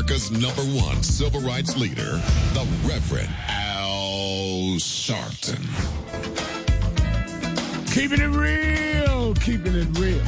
America's #1 civil rights leader, the Reverend Al Sharpton. Keeping it real, keeping it real.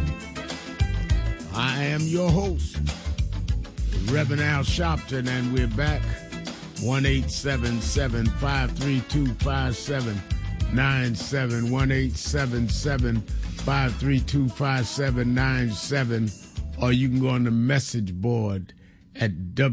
I am your host, Reverend Al Sharpton, and we're back. 1-877-532-5797, 1-877-532-5797, or you can go on the message board at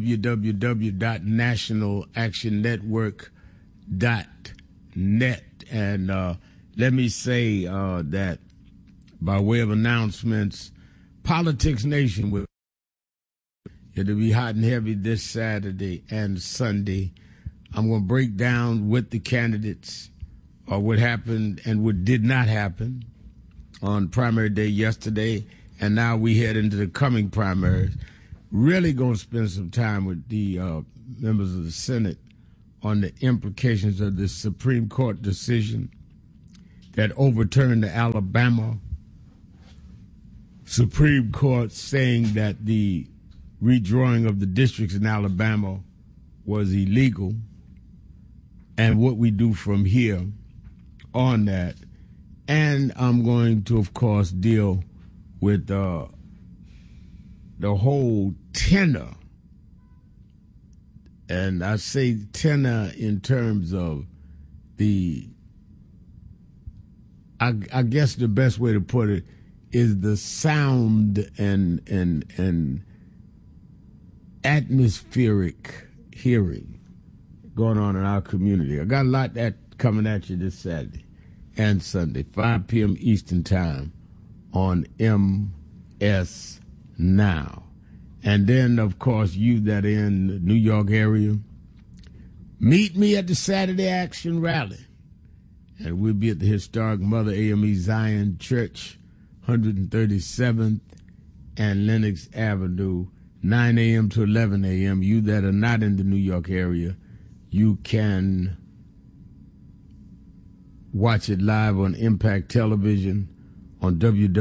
www.nationalactionnetwork.net. And let me say that by way of announcements, Politics Nation it'll be hot and heavy this Saturday and Sunday. I'm going to break down with the candidates what happened and what did not happen on primary day yesterday, and now we head into the coming primaries. Really going to spend some time with the members of the Senate on the implications of this Supreme Court decision that overturned the Alabama Supreme Court, saying that the redrawing of the districts in Alabama was illegal, and what we do from here on that. And I'm going to, of course, deal with the whole tenor, and I say tenor in terms of I guess the best way to put it is the sound and atmospheric hearing going on in our community. I got a lot coming at you this Saturday and Sunday, 5 p.m. Eastern Time on MS Now. And then, of course, you that are in the New York area, meet me at the Saturday Action Rally. And we'll be at the historic Mother AME Zion Church, 137th and Lenox Avenue, 9 a.m. to 11 a.m. You that are not in the New York area, you can watch it live on Impact Television on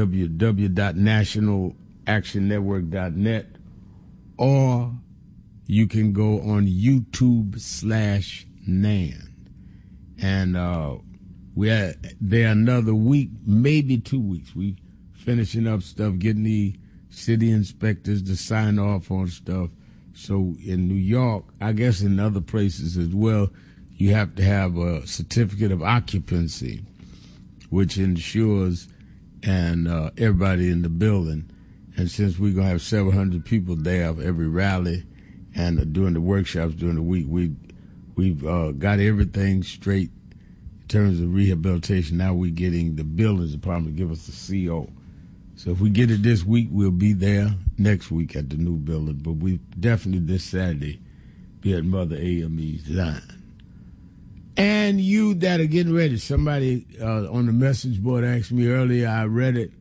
www.nationalactionnetwork.net, or you can go on YouTube/NAN. And we're there another week, maybe 2 weeks. We finishing up stuff, getting the city inspectors to sign off on stuff. So in New York, I guess in other places as well, you have to have a certificate of occupancy, which ensures and everybody in the building. And since we're going to have several hundred people there of every rally and during the workshops during the week, we've got everything straight in terms of rehabilitation. Now we're getting the buildings department to give us the CO. So if we get it this week, we'll be there next week at the new building. But we definitely this Saturday be at Mother AME Zion. And you that are getting ready, somebody on the message board asked me earlier, I read it,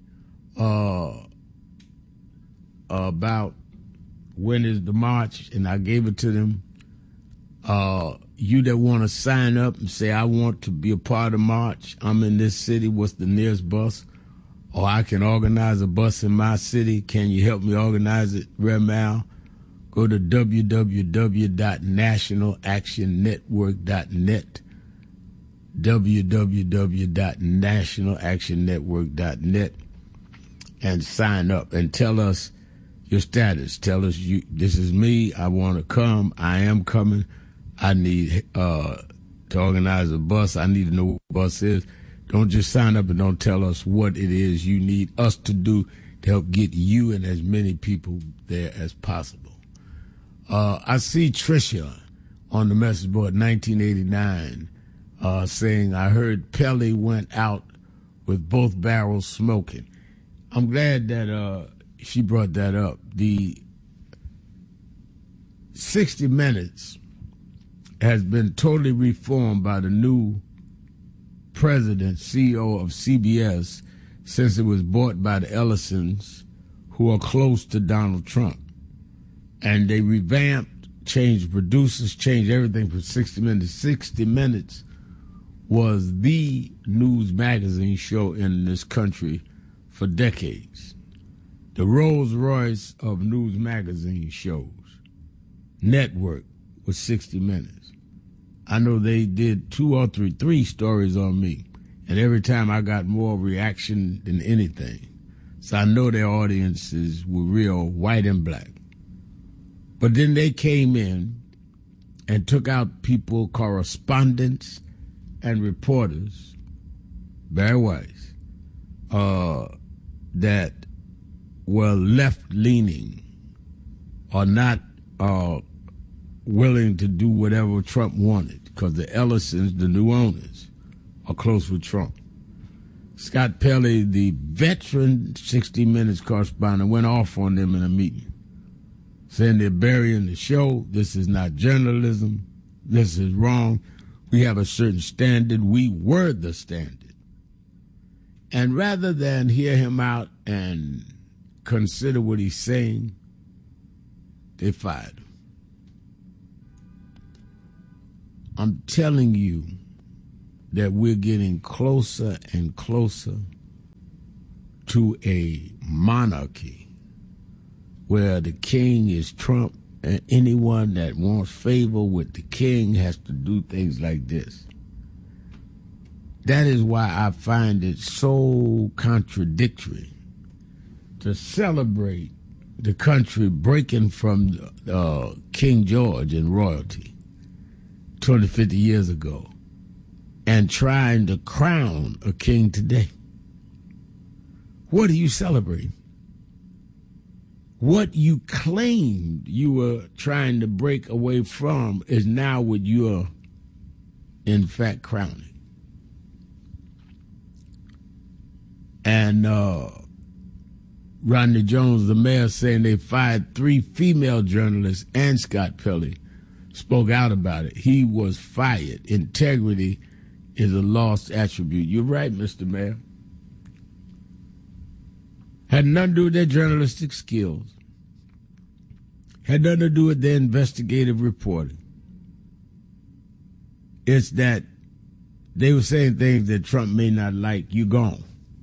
about when is the march, and I gave it to them. You that want to sign up and say, I want to be a part of the march, I'm in this city, what's the nearest bus? Or I can organize a bus in my city. Can you help me organize it, Remal? Go to www.nationalactionnetwork.net, www.nationalactionnetwork.net, and sign up and tell us your status. Tell us this is me. I want to come. I am coming. I need to organize a bus. I need to know what the bus is. Don't just sign up and don't tell us what it is you need us to do to help get you and as many people there as possible. I see Tricia on the message board, 1989, saying, I heard Pelly went out with both barrels smoking. I'm glad that she brought that up. The 60 Minutes has been totally reformed by the new president, CEO of CBS, since it was bought by the Ellisons, who are close to Donald Trump. And they revamped, changed producers, changed everything from 60 Minutes. 60 Minutes was the news magazine show in this country for decades. The Rolls Royce of news magazine shows. network was 60 Minutes. I know they did three stories on me, and every time I got more reaction than anything. So I know their audiences were real white and black. But then they came in and took out people, correspondents, and reporters, very wise, that were left-leaning or not willing to do whatever Trump wanted, because the Ellisons, the new owners, are close with Trump. Scott Pelley, the veteran 60 Minutes correspondent, went off on them in a meeting, saying they're burying the show. This is not journalism. This is wrong. We have a certain standard. We were the standard. And rather than hear him out and consider what he's saying, they fired him. I'm telling you that we're getting closer and closer to a monarchy where the king is Trump, and anyone that wants favor with the king has to do things like this. That is why I find it so contradictory to celebrate the country breaking from King George and royalty 250 years ago and trying to crown a king today. What are you celebrating? What you claimed you were trying to break away from is now what you're, in fact, crowning. And Rodney Jones, the mayor, saying they fired 3 female journalists, and Scott Pelley spoke out about it. He was fired. Integrity is a lost attribute. You're right, Mr. Mayor. Had nothing to do with their journalistic skills. Had nothing to do with their investigative reporting. It's that they were saying things that Trump may not like. You gone.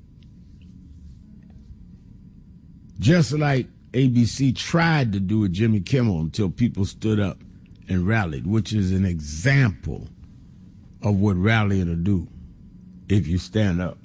Just like ABC tried to do with Jimmy Kimmel until people stood up and rallied, which is an example of what rallying will do if you stand up.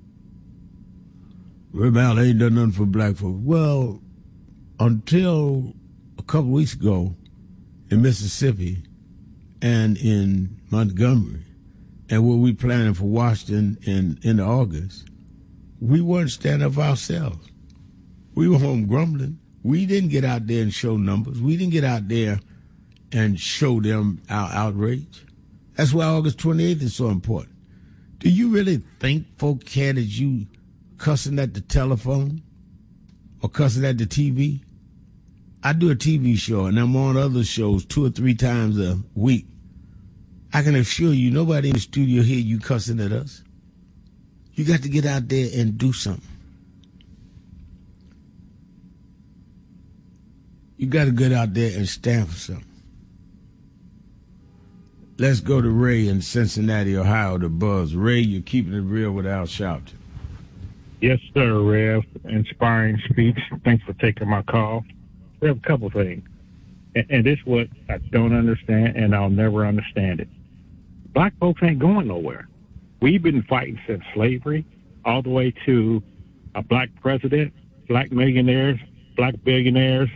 Rebel ain't done nothing for black folks. Well, until a couple weeks ago in Mississippi and in Montgomery, and what we planning for Washington in August, we weren't standing up for ourselves. We were home grumbling. We didn't get out there and show numbers. We didn't get out there and show them our outrage. That's why August 28th is so important. Do you really think folk care that you cussing at the telephone or cussing at the TV? I do a TV show, and I'm on other shows 2 or 3 times a week. I can assure you, nobody in the studio hear you cussing at us. You got to get out there and do something. You got to get out there and stand for something. Let's go to Ray in Cincinnati, Ohio, the Buzz. Ray, you're keeping it real with Al Sharpton. Yes, sir, Rev. Inspiring speech. Thanks for taking my call. We have a couple things. And this is what I don't understand, and I'll never understand it. Black folks ain't going nowhere. We've been fighting since slavery, all the way to a black president, black millionaires, black billionaires,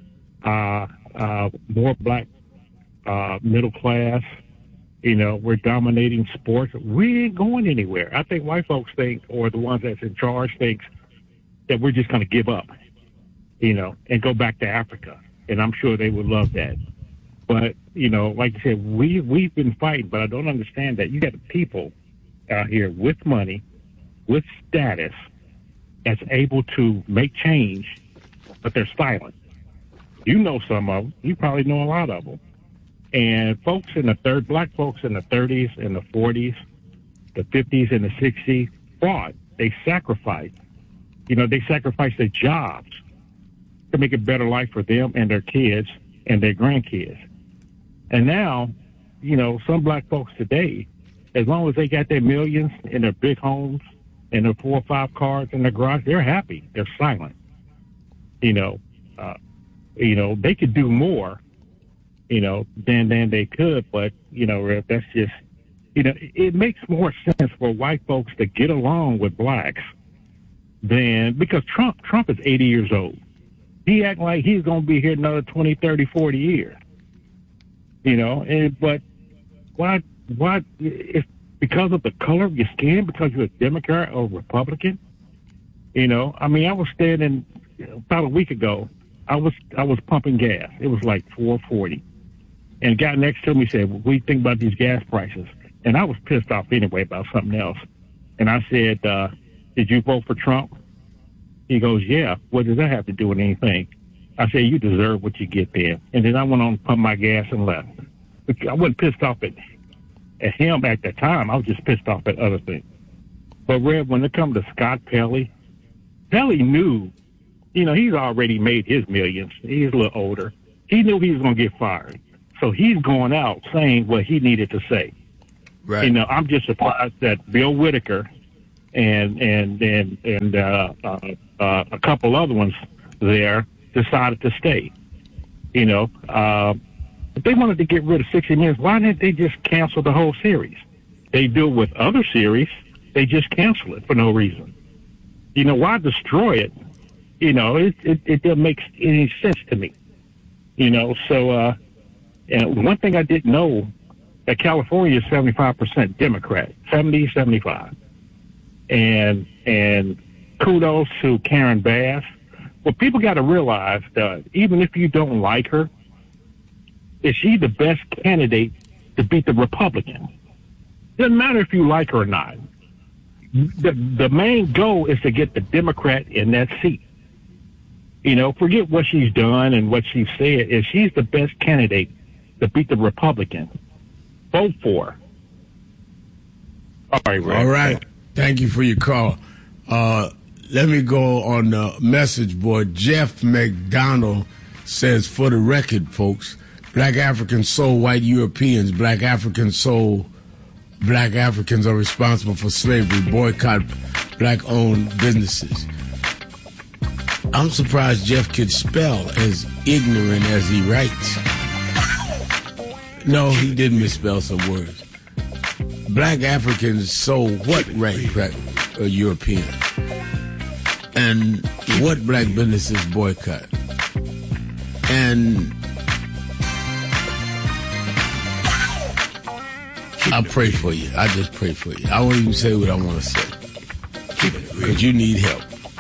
more black middle class. You know, we're dominating sports. We ain't going anywhere. I think white folks think, or the ones that's in charge thinks, that we're just going to give up, you know, and go back to Africa. And I'm sure they would love that. But, you know, like you said, we've been fighting, but I don't understand that. You got people out here with money, with status, that's able to make change, but they're silent. You know some of them. You probably know a lot of them. And folks in the black folks in the 30s and the 40s, the 50s and the 60s fought. They sacrificed. You know, they sacrificed their jobs to make a better life for them and their kids and their grandkids. And now, you know, some black folks today, as long as they got their millions in their big homes and their 4 or 5 cars in their garage, they're happy. They're silent. You know, they could do more then they could. But, Rev, that's just, it makes more sense for white folks to get along with blacks because Trump is 80 years old. He act like he's going to be here another 20, 30, 40 years. But why, if because of the color of your skin, because you're a Democrat or Republican? I was standing about a week ago. I was pumping gas. It was like $4.40. And the guy next to me said, "What do you think about these gas prices?" And I was pissed off anyway about something else. And I said, "Did you vote for Trump?" He goes, "Yeah." "What does that have to do with anything?" I said, "You deserve what you get then." And then I went on to pump my gas and left. I wasn't pissed off at him at the time. I was just pissed off at other things. But Rev, when it comes to Scott Pelley knew, he's already made his millions. He's a little older. He knew he was going to get fired. So he's going out saying what he needed to say. Right. I'm just surprised that Bill Whitaker and a couple other ones there decided to stay. If they wanted to get rid of 60 Minutes, why didn't they just cancel the whole series? They do it with other series. They just cancel it for no reason. Why destroy it? It doesn't make any sense to me. So, and one thing I didn't know, that California is 75% Democrat, 75. And kudos to Karen Bass. Well, people got to realize that even if you don't like her, is she the best candidate to beat the Republican? Doesn't matter if you like her or not. The main goal is to get the Democrat in that seat. Forget what she's done and what she's said. If she's the best candidate to beat the Republican, vote for her. All right, Ray. All right. Thank you for your call. Let me go on the message board. Jeff McDonald says, for the record, folks, Black Africans sold white Europeans. Black Africans are responsible for slavery. Boycott black-owned businesses. I'm surprised Jeff could spell as ignorant as he writes. No, he did misspell some words. Black Africans sold what European? And what black businesses boycott? And I pray for you. I just pray for you. I won't even say what I want to say. Because you need help.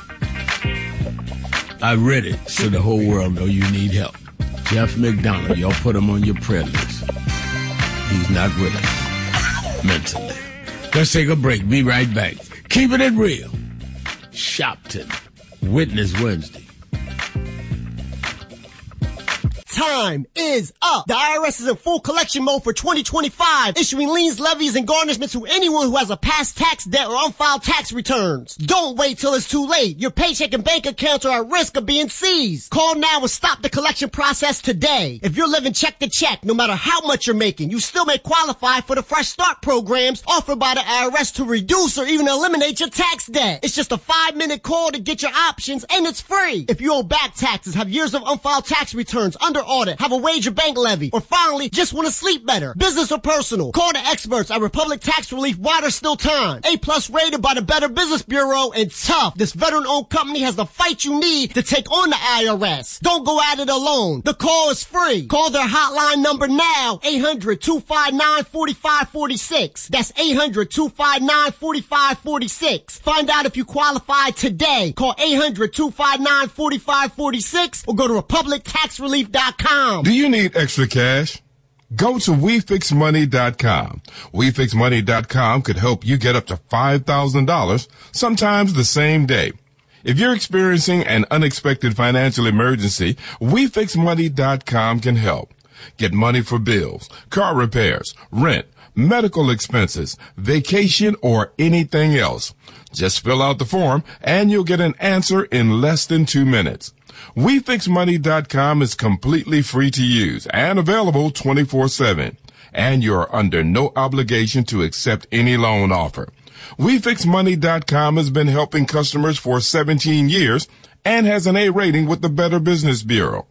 I read it so the whole world know you need help. Jeff McDonald, y'all put him on your prayer list. He's not with us mentally. Let's take a break. Be right back. Keeping it real. Shopton. Witness Wednesday. Time is up. The IRS is in full collection mode for 2025, issuing liens, levies, and garnishments to anyone who has a past tax debt or unfiled tax returns. Don't wait till it's too late. Your paycheck and bank accounts are at risk of being seized. Call now and stop the collection process today. If you're living check to check, no matter how much you're making, you still may qualify for the Fresh Start programs offered by the IRS to reduce or even eliminate your tax debt. It's just a 5-minute call to get your options, and it's free. If you owe back taxes, have years of unfiled tax returns, under audit, have a wage or bank levy, or finally just want to sleep better, business or personal, call the experts at Republic Tax Relief while there's still time. A+ rated by the Better Business Bureau, and tough. This veteran-owned company has the fight you need to take on the IRS. Don't go at it alone. The call is free. Call their hotline number now, 800-259-4546. That's 800-259-4546. Find out if you qualify today. Call 800-259-4546 or go to republictaxrelief.com. Do you need extra cash? Go to WeFixMoney.com. WeFixMoney.com could help you get up to $5,000, sometimes the same day. If you're experiencing an unexpected financial emergency, WeFixMoney.com can help. Get money for bills, car repairs, rent, medical expenses, vacation, or anything else. Just fill out the form and you'll get an answer in less than 2 minutes. WeFixMoney.com is completely free to use and available 24/7. And you're under no obligation to accept any loan offer. WeFixMoney.com has been helping customers for 17 years and has an A rating with the Better Business Bureau.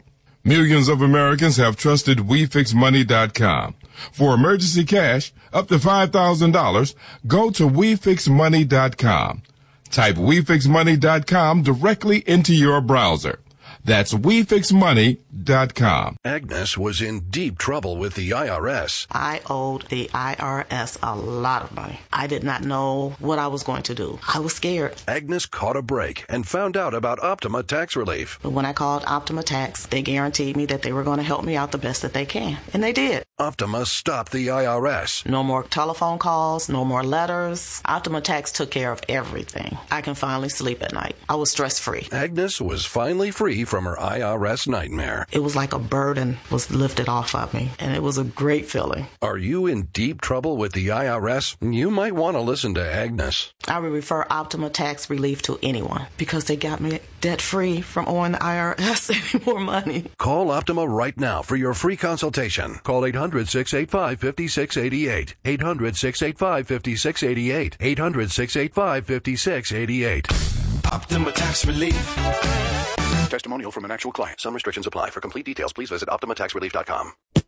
Millions of Americans have trusted WeFixMoney.com. For emergency cash up to $5,000, go to WeFixMoney.com. Type WeFixMoney.com directly into your browser. That's WeFixMoney.com. Agnes was in deep trouble with the IRS. I owed the IRS a lot of money. I did not know what I was going to do. I was scared. Agnes caught a break and found out about Optima Tax Relief. But when I called Optima Tax, they guaranteed me that they were going to help me out the best that they can. And they did. Optima stopped the IRS. No more telephone calls, no more letters. Optima Tax took care of everything. I can finally sleep at night. I was stress-free. Agnes was finally free from her IRS nightmare. It was like a burden was lifted off of me, and it was a great feeling. Are you in deep trouble with the IRS? You might want to listen to Agnes. I would refer Optima Tax Relief to anyone because they got me debt-free from owing the IRS any more money. Call Optima right now for your free consultation. Call 800-685-5688. 800-685-5688. 800-685-5688. Optima Tax Relief. Testimonial from an actual client. Some restrictions apply. For complete details, please visit OptimaTaxRelief.com.